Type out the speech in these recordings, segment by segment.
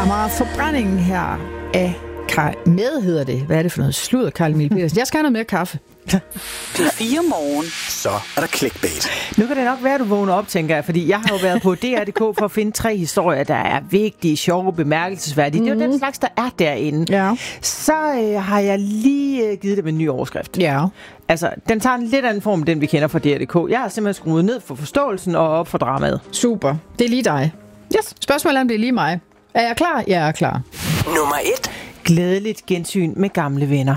Amager Forbrændingen her af med, hedder det. Hvad er det for noget? Sludder, Carl Emil Petersen. Jeg skal have noget mere kaffe. P4 Morgen. Så er der clickbait. Nu kan det nok være, at du vågner op, tænker jeg, fordi jeg har jo været på DR.dk for at finde 3 historier, der er vigtige, sjove, bemærkelsesværdige. Det er jo den slags, der er derinde. Ja. Så har jeg lige givet dem en ny overskrift. Ja. Altså, den tager en lidt anden form, end den vi kender fra DR.dk. Jeg har simpelthen skruet ned for forståelsen og op for dramaet. Super. Det er lige dig. Yes. Spørgsmålet er, om det er lige mig. Er jeg klar? Jeg er klar. Nummer 1. Glædeligt gensyn med gamle venner.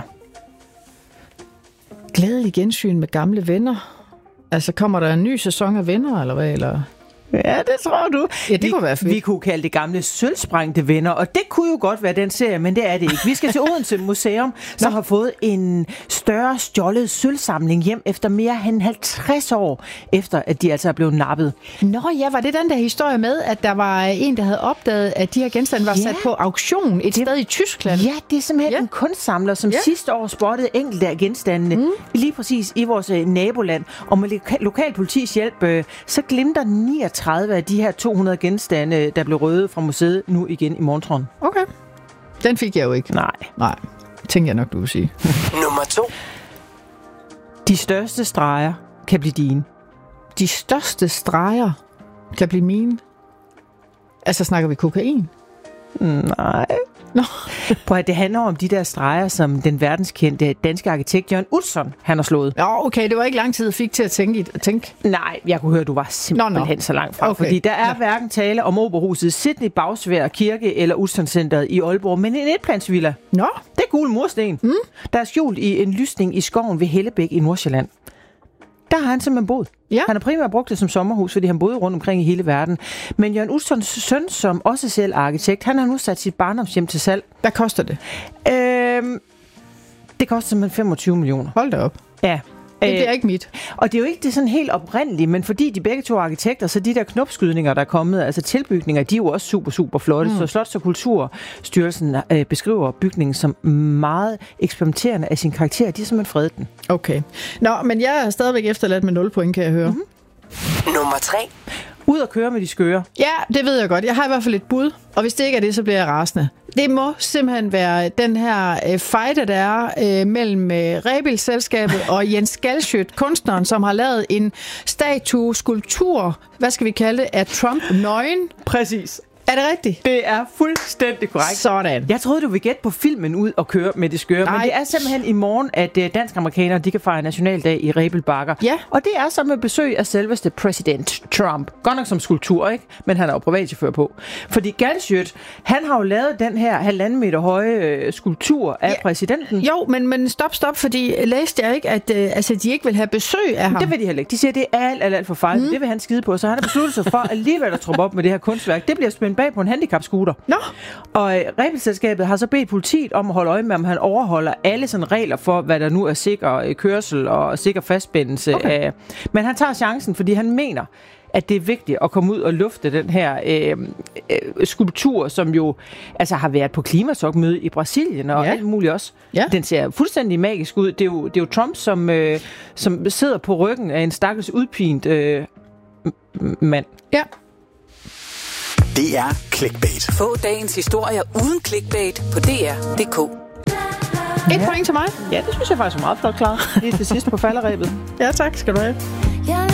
Glædelig gensyn med gamle venner. Altså, kommer der en ny sæson af Venner, eller hvad? Eller? Ja, det tror du. Ja, det kunne være fedt. Vi kunne kalde det gamle sølvsprængte venner, og det kunne jo godt være den serie, men det er det ikke. Vi skal til Odense Museum, som har fået en større stjålet sølvsamling hjem efter mere end 50 år, efter at de altså er blevet nappet. Nå ja, var det den der historie med, at der var en, der havde opdaget, at de her genstande var sat på auktion et sted i Tyskland? Ja, det er simpelthen en kunstsamler, som sidste år spottede enkelte af genstandene lige præcis i vores naboland. Og med lokalpolitis hjælp, så glimter 39 af de her 200 genstande, der blev røvet fra museet, nu igen i morgentrøjen. Okay. Den fik jeg jo ikke. Nej. Tænker jeg nok, du vil sige. Nummer 2. De største streger kan blive dine. De største streger kan blive mine. Altså, snakker vi kokain? Nej. Nå. Prøv at det handler om de der streger, som den verdenskendte danske arkitekt Jørgen Utzon, han har slået. Ja, okay, det var ikke lang tid, jeg fik til at tænke. Nej, jeg kunne høre, at du var simpelthen så langt fra. Okay. Fordi der er hverken tale om Operahuset, Sydney Bagsværd Kirke eller Utzon-centret i Aalborg, men en etplansvilla. Nå. Det er gule mursten. Der er skjult i en lysning i skoven ved Hellebæk i Nordsjælland. Der har han simpelthen boet. Ja. Han har primært brugt det som sommerhus, fordi han boede rundt omkring i hele verden. Men Jørgen Utzons søn, som også selv er arkitekt, han har nu sat sit barndomshjem til salg. Hvad koster det? Det koster simpelthen 25 millioner. Hold da op. Ja. Det bliver ikke mit. Og det er jo ikke det sådan helt oprindeligt, men fordi de begge to er arkitekter, så de der knopskydninger, der er kommet, altså tilbygninger, de er jo også super, super flotte. Så Slots- og Kulturstyrelsen beskriver bygningen som meget eksperimenterende af sin karakter. De har simpelthen fredet den. Okay. Nå, men jeg er stadigvæk efterladt med 0 point, kan jeg høre. Nummer 3. Ud at køre med de skøre. Ja, det ved jeg godt. Jeg har i hvert fald et bud, og hvis det ikke er det, så bliver jeg rasende. Det må simpelthen være den her fight, der er mellem Rebild-selskabet og Jens Galschiøt, kunstneren, som har lavet en skulptur, hvad skal vi kalde det, af Trump nøgen. Præcis. Er det rigtigt? Det er fuldstændig korrekt. Sådan. Jeg troede, du ville gætte på filmen Ud og køre med det skøre, men det er simpelthen i morgen, at dansk-amerikanere de kan fejre nationaldag i Rebild Bakker. Ja. Og det er så med besøg af selveste præsident Trump. Godt nok som skulptur, ikke? Men han er jo privatchauffør på. Fordi Galschiøt, han har jo lavet den her 1,5 meter høje skulptur af præsidenten. Jo, men stop, fordi læste jeg ikke, at de ikke vil have besøg af ham. Det vil de heller ikke. De siger, det er alt for fejl. Det vil han skide på. Så han har besluttet sig for alligevel at truppe op med det her kunstværk. Det bliver spændt bag på en handicapscooter. Nå. Og Rebild-selskabet har så bedt politiet om at holde øje med, om han overholder alle sådan regler for, hvad der nu er sikker kørsel og sikker fastspændelse. Okay. Men han tager chancen, fordi han mener, at det er vigtigt at komme ud og lufte den her skulptur, som jo altså har været på klimatopmøde i Brasilien og alt muligt også. Ja. Den ser fuldstændig magisk ud. Det er jo Trump, som sidder på ryggen af en stakkels udpint mand. Ja. Det er clickbait. Få dagens historier uden clickbait på DR.dk. Et point til mig. Ja, det synes jeg faktisk er meget flot klaret. Det er det sidste på falderebet. Ja, tak skal du have.